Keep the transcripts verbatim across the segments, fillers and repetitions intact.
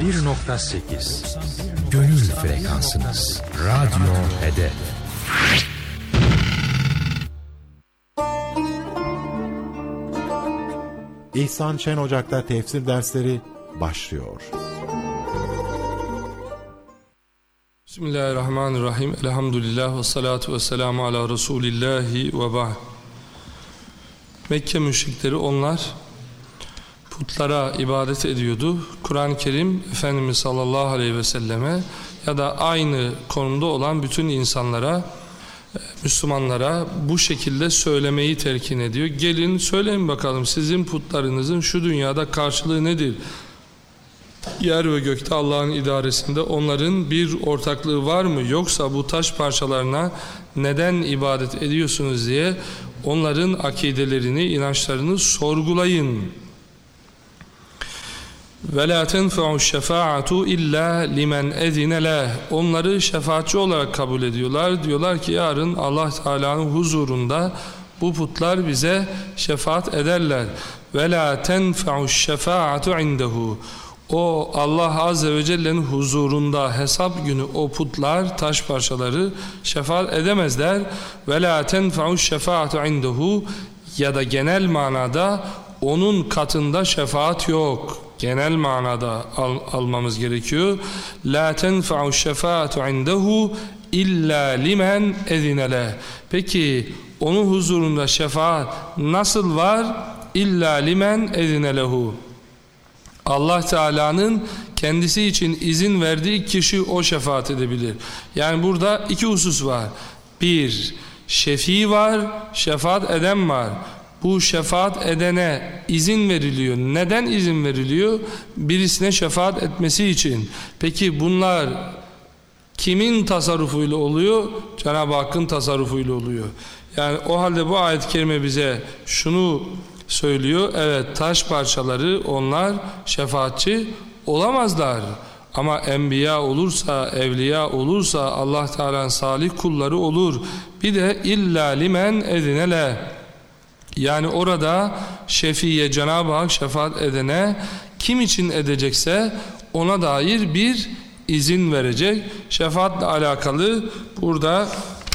bir nokta sekiz Gönül frekansınız. Radyo Hedef. İhsan Şen Ocak'ta tefsir dersleri başlıyor. Bismillahirrahmanirrahim. Elhamdülillah ve salatu ve selamu ala Resulillahi ve ba'd. Mekke müşrikleri onlar putlara ibadet ediyordu. Kur'an-ı Kerim Efendimiz sallallahu aleyhi ve selleme ya da aynı konumda olan bütün insanlara, Müslümanlara bu şekilde söylemeyi telkin ediyor. Gelin söyleyin bakalım, sizin putlarınızın şu dünyada karşılığı nedir? Yer ve gökte Allah'ın idaresinde onların bir ortaklığı var mı? Yoksa bu taş parçalarına neden ibadet ediyorsunuz diye onların akidelerini, inançlarını sorgulayın. وَلَا تَنْفَعُ الشَّفَاعَةُ اِلَّا لِمَنْ اَذِنَ لَهُ. Onları şefaatçi olarak kabul ediyorlar. Diyorlar ki yarın Allah Teala'nın huzurunda bu putlar bize şefaat ederler. وَلَا تَنْفَعُ الشَّفَاعَةُ عِنْدَهُ. O Allah Azze ve Celle'nin huzurunda hesap günü o putlar, taş parçaları şefaat edemezler. وَلَا تَنْفَعُ الشَّفَاعَةُ عِنْدَهُ. Ya da genel manada onun katında şefaat yok. Genel manada al, almamız gerekiyor. La tenfa'u şefaatu indehu illa limen ezine leh. Peki onun huzurunda şefaat nasıl var? İlla limen ezine lehu. Allah Teala'nın kendisi için izin verdiği kişi o şefaat edebilir. Yani burada iki husus var. Bir, şefii var, şefaat eden var. Bu şefaat edene izin veriliyor. Neden izin veriliyor? Birisine şefaat etmesi için. Peki bunlar kimin tasarrufuyla oluyor? Cenab-ı Hakk'ın tasarrufuyla oluyor. Yani o halde bu ayet-i kerime bize şunu söylüyor. Evet, taş parçaları onlar şefaatçi olamazlar. Ama enbiya olursa, evliya olursa Allah Teala'nın salih kulları olur. Bir de illa limen edinele. Yani orada şefiye, Cenab-ı Hak şefaat edene kim için edecekse ona dair bir izin verecek. Şefaatle alakalı burada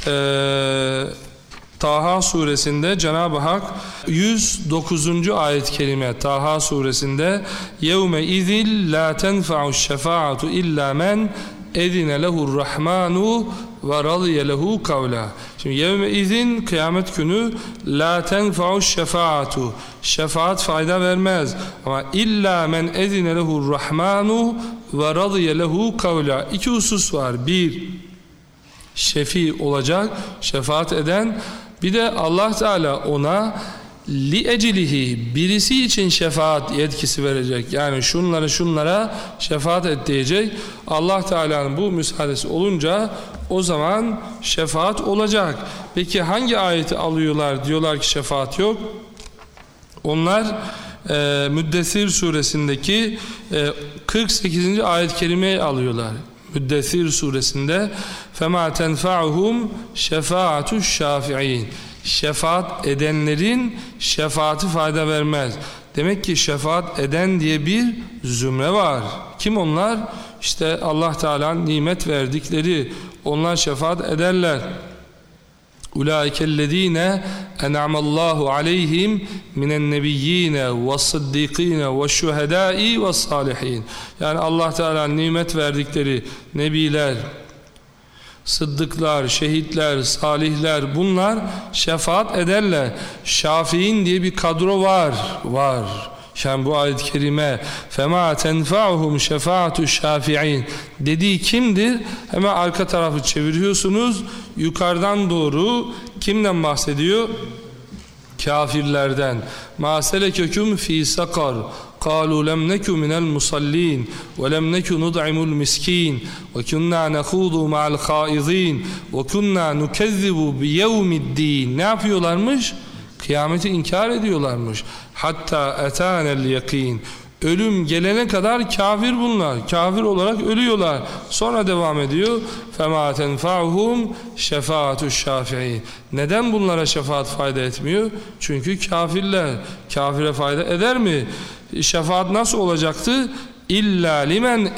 ee, Taha suresinde Cenab-ı Hak yüz dokuzuncu ayet-i kerime Taha suresinde yevme izil la tenfa'u şefaatu illa men edine lehur rahmanu ve radiye lehu kavla. Şimdi yevme izin kıyamet günü la tenfa'u şefaatu, şefaat fayda vermez ama illa men edine lehur rahmanu ve radiye lehu kavla. İki husus var. Bir, şefi olacak, şefaat eden. Bir de Allah Teala ona li ecilihi, birisi için şefaat yetkisi verecek. Yani şunlara şunlara şefaat et diyecek. Allah Teala'nın bu müsaadesi olunca o zaman şefaat olacak. Peki hangi ayeti alıyorlar? Diyorlar ki şefaat yok. Onlar e, Müddessir suresindeki e, kırk sekizinci ayet-i kerimeyi alıyorlar. Müddessir suresinde فَمَا تَنْفَعُهُمْ شَفَاعَةُ الشَّافِعِينَ. Şefaat edenlerin şefaati fayda vermez. Demek ki şefaat eden diye bir zümre var. Kim onlar? İşte Allah Teala'nın nimet verdikleri. Onlar şefaat ederler. Ulaikellezine en'amallahu aleyhim minen nebiyyine ve's-sıddîkîne ve'ş-şuhedâi ve's-sâlihîn. Yani Allah Teala'nın nimet verdikleri nebiler, sıddıklar, şehitler, salihler, bunlar şefaat ederler. Şafiin diye bir kadro var. Var. Yani bu ayet-i kerime فَمَا تَنْفَعُهُمْ شَفَاعَةُ الشَّافِعِينَ dediği kimdir? Hemen arka tarafı çeviriyorsunuz. Yukarıdan doğru kimden bahsediyor? Kafirlerden. مَا سَلَكَكُمْ ف۪ي سَقَرٍ قالوا لم نكن من المصلين ولم نكن نطعم المسكين وكنا نخوض مع الخائضين وكنا نكذب بيوم الدين. Ne yapıyorlarmış? Kıyameti inkar ediyorlarmış. Hatta etanel yakin. Ölüm gelene kadar kafir bunlar. Kafir olarak ölüyorlar. Sonra devam ediyor. فَمَا تَنْفَعُهُمْ شَفَاعَةُ الشَّافِعِينَ. Neden bunlara şefaat fayda etmiyor? Çünkü kafirler. Kafire fayda eder mi? Şefaat nasıl olacaktı? İlla limen